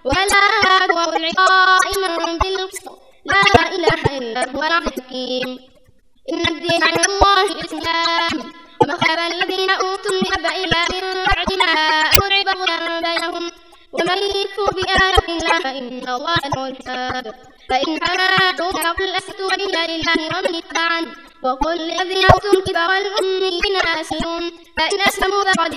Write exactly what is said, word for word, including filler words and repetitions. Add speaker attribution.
Speaker 1: ولا هو العقائم بالقسط لا إله إلا هو العزيز الحكيم. إن الدين عند الله الإسلام وما اختلف الذين أوتوا الكتاب إلا من بعد ما فرع بغيا بينهم ومن يكفر بآيات الله فإن الله سريع الحساب. فإن حاجوك فقل أسلمت وجهي لله ومن اتبعني وقل للذين أوتوا الكتاب والأميين آسرون فإن أسلموا فقد